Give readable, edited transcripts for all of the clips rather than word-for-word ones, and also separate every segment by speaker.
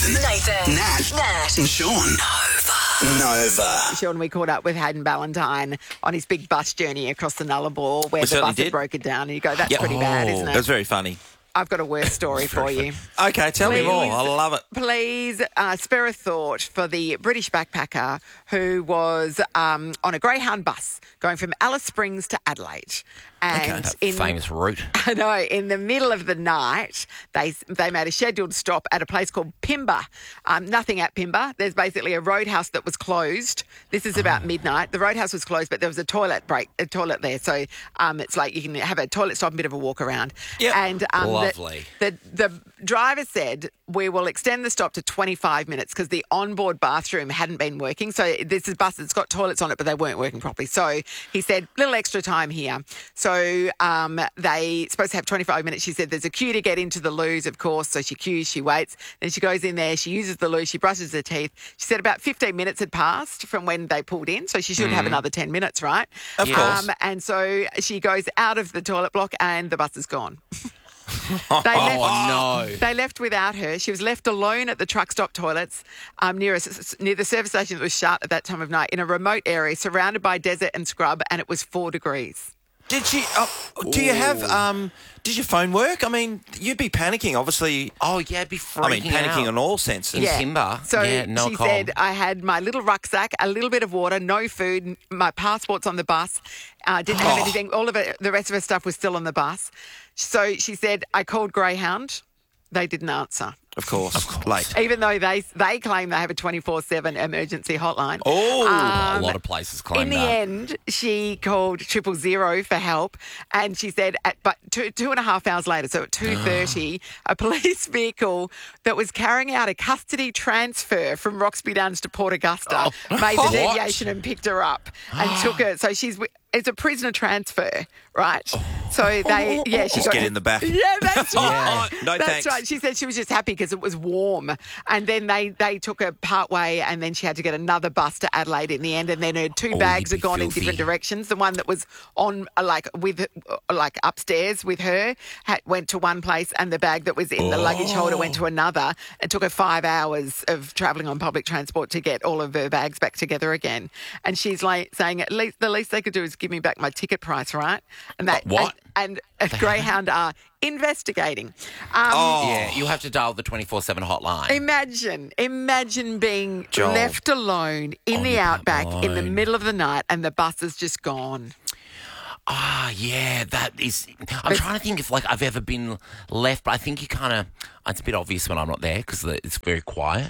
Speaker 1: Nathan. Nat. And Sean. Nova.
Speaker 2: Sean, we caught up with Hayden Ballantyne on his big bus journey across the Nullarbor where
Speaker 3: We
Speaker 2: the bus
Speaker 3: certainly
Speaker 2: had
Speaker 3: did.
Speaker 2: broken down. And you go, that's pretty bad, isn't it?
Speaker 3: That was very funny.
Speaker 2: I've got a worse story for you.
Speaker 3: Okay, tell me more. I love it.
Speaker 2: Please spare a thought for the British backpacker who was on a Greyhound bus going from Alice Springs to Adelaide. And
Speaker 4: That famous route.
Speaker 2: I know, in the middle of the night, they made a scheduled stop at a place called Pimba. Nothing at Pimba. There's basically a roadhouse that was closed. This is about midnight. The roadhouse was closed, but there was a toilet there. So it's like you can have a toilet stop and a bit of a walk around.
Speaker 3: Yep.
Speaker 2: And
Speaker 4: Lovely.
Speaker 2: The driver said, we will extend the stop to 25 minutes because the onboard bathroom hadn't been working. So this is a bus that's got toilets on it, but they weren't working properly. So he said, little extra time here. So they supposed to have 25 minutes. She said there's a queue to get into the loos, of course. So she queues, she waits. Then she goes in there, she uses the loo, she brushes her teeth. She said about 15 minutes had passed from when they pulled in. So she should have another 10 minutes, right?
Speaker 3: Of course.
Speaker 2: And so she goes out of the toilet block and the bus is gone. They left without her. She was left alone at the truck stop toilets near the service station that was shut at that time of night in a remote area surrounded by desert and scrub, and it was 4 degrees.
Speaker 3: Did she? Do you have? Did your phone work? I mean, you'd be panicking, obviously.
Speaker 4: Oh, yeah, it'd be freaking
Speaker 3: I mean, panicking
Speaker 4: out.
Speaker 3: on all senses.
Speaker 4: Yeah. Timber.
Speaker 2: So
Speaker 4: no
Speaker 2: she
Speaker 4: cob.
Speaker 2: said, I had my little rucksack, a little bit of water, no food, my passport's on the bus, didn't have anything. All of it, the rest of her stuff was still on the bus. So she said, I called Greyhound. They didn't answer.
Speaker 3: Of course. Late.
Speaker 2: Even though they claim they have a 24/7 emergency hotline.
Speaker 4: A lot of places claim
Speaker 2: In the
Speaker 4: that.
Speaker 2: end, she called 000 for help, and she said, but two and a half hours later, so at 2:30, a police vehicle that was carrying out a custody transfer from Roxby Downs to Port Augusta made the
Speaker 4: What?
Speaker 2: deviation and picked her up and took her. So it's a prisoner transfer, right? So she
Speaker 3: Just
Speaker 2: got
Speaker 3: get in the back.
Speaker 2: Yeah, that's right.
Speaker 3: Yeah. No,
Speaker 2: that's
Speaker 3: thanks.
Speaker 2: right. She said she was just happy because it was warm, and then they took her part way, and then she had to get another bus to Adelaide in the end, and then her two bags
Speaker 4: you'd
Speaker 2: had
Speaker 4: be
Speaker 2: gone in
Speaker 4: filthy.
Speaker 2: different directions. The one that was on upstairs with her went to one place, and the bag that was in the luggage holder went to another. It took her 5 hours of travelling on public transport to get all of her bags back together again. And she's like saying, at least the least they could do is give me back my ticket price, right? And that
Speaker 4: What?
Speaker 2: And Greyhound are investigating.
Speaker 4: Yeah, you have to dial the 24/7 hotline.
Speaker 2: Imagine being
Speaker 3: Joel.
Speaker 2: left alone in the
Speaker 4: your
Speaker 2: outback in the
Speaker 4: alone.
Speaker 2: middle of the night and the bus is just gone.
Speaker 4: Yeah, that is... I'm trying to think if, I've ever been left, but I think you kind of... It's a bit obvious when I'm not there because it's very quiet.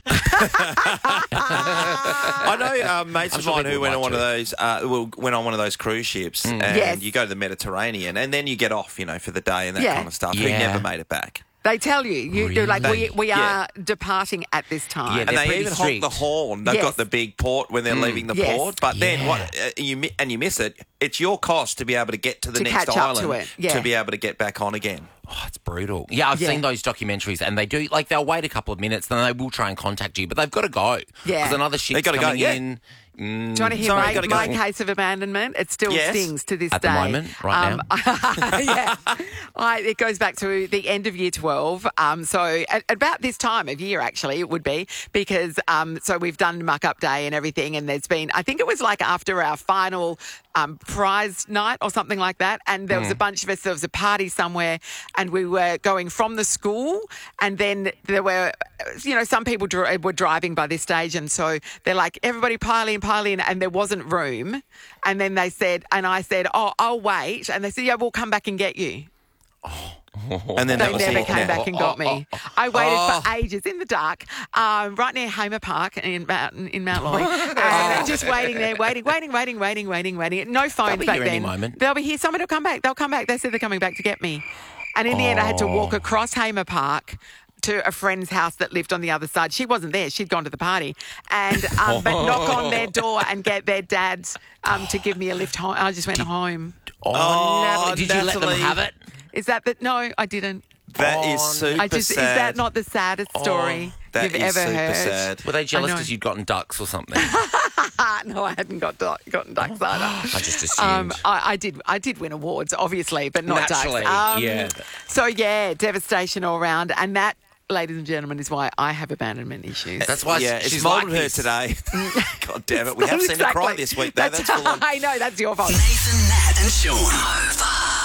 Speaker 3: I know mates
Speaker 4: I'm
Speaker 3: of
Speaker 4: sure
Speaker 3: mine
Speaker 4: people
Speaker 3: who went
Speaker 4: would
Speaker 3: on one of
Speaker 4: like
Speaker 3: those, went on one of those cruise ships, and
Speaker 2: Yes.
Speaker 3: you go to the Mediterranean, and then you get off, for the day and that
Speaker 2: Yeah.
Speaker 3: kind of stuff. Who
Speaker 4: Yeah.
Speaker 3: never made it back.
Speaker 2: They tell you do
Speaker 4: Really?
Speaker 2: we
Speaker 3: Yeah.
Speaker 2: are departing at this time.
Speaker 4: Yeah,
Speaker 3: And
Speaker 4: They're
Speaker 3: they
Speaker 4: pretty
Speaker 3: even honk the
Speaker 4: strict.
Speaker 3: horn. They've
Speaker 2: Yes.
Speaker 3: got the big port when they're leaving the
Speaker 2: Yes.
Speaker 3: port. But then
Speaker 4: Yeah.
Speaker 3: you miss it. It's your cost to be able to get to the
Speaker 2: To
Speaker 3: next
Speaker 2: catch up to
Speaker 3: island
Speaker 2: it, yeah.
Speaker 3: to be able to get back on again.
Speaker 4: Oh, it's brutal. Yeah, I've
Speaker 2: Yeah.
Speaker 4: seen those documentaries, and they do, they'll wait a couple of minutes, then they will try and contact you, but they've got to go.
Speaker 2: Yeah.
Speaker 4: Because another ship's
Speaker 3: They gotta go,
Speaker 4: coming
Speaker 3: yeah.
Speaker 4: in.
Speaker 2: Do you want to hear
Speaker 3: Sorry,
Speaker 2: my,
Speaker 3: gotta
Speaker 2: my
Speaker 3: go.
Speaker 2: case of abandonment? It still
Speaker 3: Yes.
Speaker 2: stings to this
Speaker 4: At
Speaker 2: day.
Speaker 4: the moment, right
Speaker 2: now? Yeah. It goes back to the end of year 12. So at about this time of year, actually, it would be, because so we've done muck-up day and everything, and there's been, I think it was after our final prize night or something like that, and there was a bunch of us, there was a party somewhere, and we were going from the school, and then there were, some people were driving by this stage, and so they're like, everybody pile in, and there wasn't room, and then they said, and I said, oh, I'll wait, and they said, yeah, we'll come back and get you.
Speaker 3: And then
Speaker 2: They
Speaker 3: that was
Speaker 2: never
Speaker 3: it.
Speaker 2: came back and got me. I waited for ages in the dark, right near Hamer Park in Mount Lolly, and just waiting there, waiting. No phones
Speaker 4: be
Speaker 2: back
Speaker 4: here
Speaker 2: then.
Speaker 4: any moment.
Speaker 2: They'll be here. Somebody will come back. They'll come back. They said they're coming back to get me. And in the end, I had to walk across Hamer Park to a friend's house that lived on the other side. She wasn't there. She'd gone to the party. And but knock on their door and get their dad to give me a lift home. I just went home.
Speaker 4: Natalie, did you let them
Speaker 3: Natalie.
Speaker 4: have it?
Speaker 2: Is that the... No, I didn't.
Speaker 3: That is super
Speaker 2: Is
Speaker 3: sad.
Speaker 2: that not the saddest story
Speaker 3: That
Speaker 2: you've
Speaker 3: is
Speaker 2: ever
Speaker 3: super
Speaker 2: heard?
Speaker 3: sad.
Speaker 4: Were they jealous
Speaker 2: I know.
Speaker 4: because you'd gotten ducks or something?
Speaker 2: No, I hadn't gotten ducks either.
Speaker 4: I just assumed.
Speaker 2: I did win awards, obviously, but not
Speaker 4: Naturally,
Speaker 2: ducks.
Speaker 4: yeah.
Speaker 2: So, yeah, devastation all round. And that ladies and gentlemen, is why I have abandonment issues.
Speaker 4: That's why
Speaker 3: Yeah,
Speaker 4: she's
Speaker 3: it's
Speaker 4: like
Speaker 3: moulded her
Speaker 4: this.
Speaker 3: today. God damn it. We have seen her cry
Speaker 2: Exactly.
Speaker 3: this week, though. That's full on.
Speaker 2: I know, that's your fault.
Speaker 1: Nathan, Nat, and Sean. Nova.